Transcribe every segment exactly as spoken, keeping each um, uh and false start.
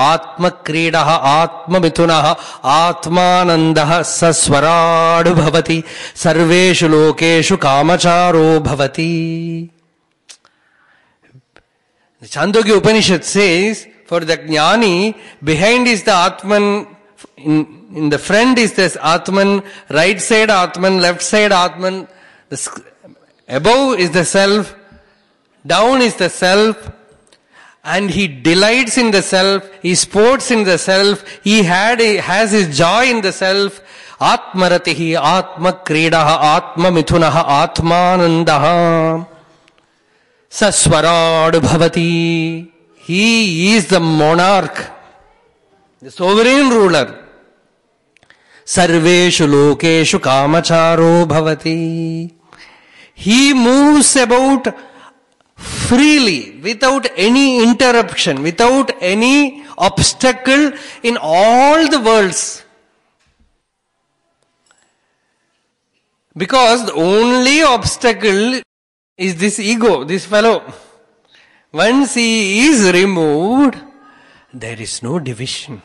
Atma Kridaha, Atma Mitunaha, Atmanandaha, Saswaradu Bhavati, Sarveshu Lokeshu Kamacharo Bhavati. The Chandogya Upanishad says, for the Jnani, behind is the Atman, in, in the front is this Atman, right side Atman, left side Atman, the, above is the self, down is the self, and he delights in the self, he sports in the self, he had he has his joy in the self. Atmaratihi, Atma Kridaha, Atma Mitunaha, Atmanandaha, Saswarad Bhavati. He is the monarch, the sovereign ruler. Sarveshu Lokeshu Kamacharo Bhavati. He moves about freely, without any interruption, without any obstacle in all the worlds. Because the only obstacle is this ego, this fellow. Once he is removed, there is no division.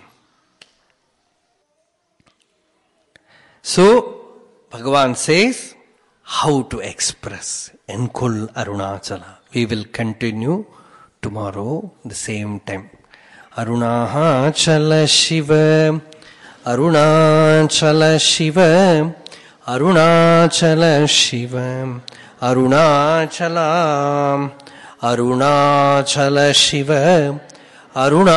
So, Bhagavan says, how to express Enkul Arunachala. We will continue tomorrow, the same time. Arunachala Shiva, Arunachala Shiva, Arunachala Shiva, Arunachala, Arunachala Shiva, Arunachala